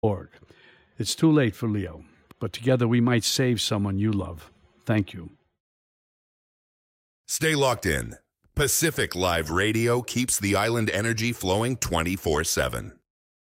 It's too late for Leo, but together we might save someone you love. Thank you. Stay locked in. Pacific Live Radio keeps the island energy flowing 24/7.